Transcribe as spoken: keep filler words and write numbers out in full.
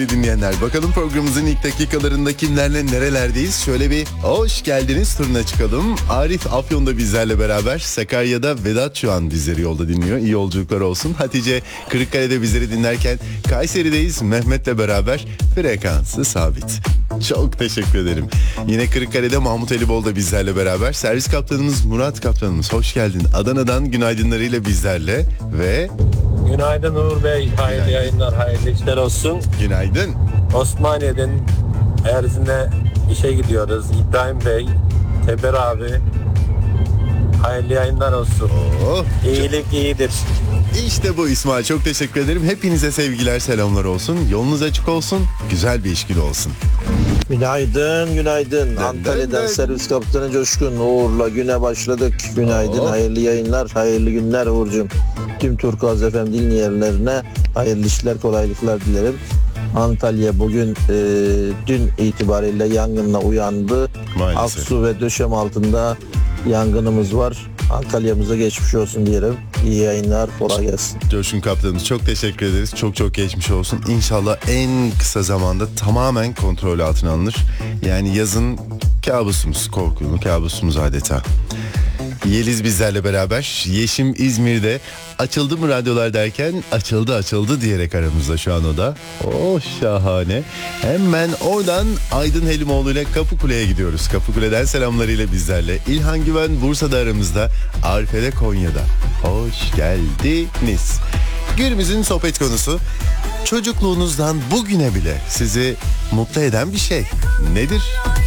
Dinleyenler, bakalım programımızın ilk dakikalarında kimlerle nerelerdeyiz? Şöyle bir hoş geldiniz turuna çıkalım. Arif Afyon'da bizlerle beraber. Sakarya'da Vedat şu an bizleri yolda dinliyor. İyi yolculuklar olsun. Hatice Kırıkkale'de bizleri dinlerken Kayseri'deyiz. Mehmet'le beraber frekansı sabit. Çok teşekkür ederim. Yine Kırıkkale'de Mahmut Elibol da bizlerle beraber. Servis kaptanımız Murat kaptanımız hoş geldin. Adana'dan günaydınlarıyla bizlerle ve... Günaydın Uğur Bey, hayırlı Günaydın. yayınlar, hayırlı işler olsun. Günaydın. Osmaniye'den Erzin'e işe gidiyoruz. İbrahim Bey, Teber abi, hayırlı yayınlar olsun. Oh, İyilik iyidir. İşte bu İsmail, çok teşekkür ederim. Hepinize sevgiler, selamlar olsun. Yolunuz açık olsun, güzel bir iş günü olsun. Günaydın, günaydın. Den, Antalya'dan den, den. servis kaptanı Coşkun Uğur'la güne başladık. Günaydın, Oo. hayırlı yayınlar, hayırlı günler Uğur'cum. Tüm Turkuaz F M dinleyenlerine hayırlı işler, kolaylıklar dilerim. Antalya bugün e, dün itibariyle yangınla uyandı. Maalesef. Aksu ve döşem altında yangınımız var. Antalya'mıza geçmiş olsun diyelim. İyi yayınlar, kolay gelsin. Coşkun kaptanımız, çok teşekkür ederiz. Çok çok geçmiş olsun. İnşallah en kısa zamanda tamamen kontrol altına alınır. Yani yazın kabusumuz, korkulu kabusumuz adeta. Yeliz bizlerle beraber. Yeşim İzmir'de. Açıldı mı radyolar derken açıldı açıldı diyerek aramızda şu an o da. Oh, şahane. Hemen oradan Aydın Helimoğlu ile Kapıkule'ye gidiyoruz. Kapıkule'den selamlarıyla bizlerle. İlhan Güven Bursa'da aramızda. Arife de Konya'da. Hoş geldiniz. Günümüzün sohbet konusu, çocukluğunuzdan bugüne bile sizi mutlu eden bir şey nedir?